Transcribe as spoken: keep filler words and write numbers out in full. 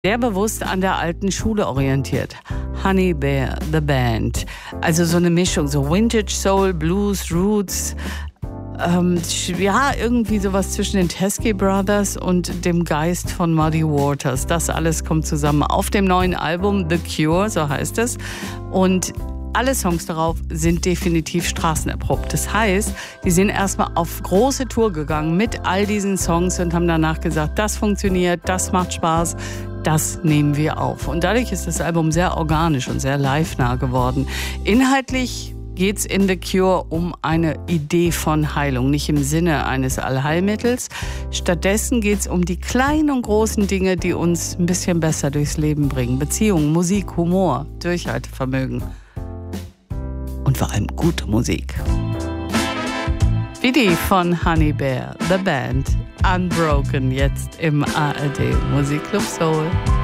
sehr bewusst an der alten Schule orientiert. Honey Bear, The Band. Also so eine Mischung, so Vintage Soul, Blues, Roots. Ähm, ja, irgendwie sowas zwischen den Teskey Brothers und dem Geist von Muddy Waters. Das alles kommt zusammen auf dem neuen Album The Cure, so heißt es. Und alle Songs darauf sind definitiv straßenerprobt. Das heißt, die sind erstmal auf große Tour gegangen mit all diesen Songs und haben danach gesagt, das funktioniert, das macht Spaß, das nehmen wir auf. Und dadurch ist das Album sehr organisch und sehr live-nah geworden. Inhaltlich geht's in The Cure um eine Idee von Heilung, nicht im Sinne eines Allheilmittels. Stattdessen geht's um die kleinen und großen Dinge, die uns ein bisschen besser durchs Leben bringen. Beziehungen, Musik, Humor, Durchhaltevermögen. Und vor allem gute Musik. Wie die von Honey Bear, The Band, Unbroken, jetzt im A R D Musikclub Soul.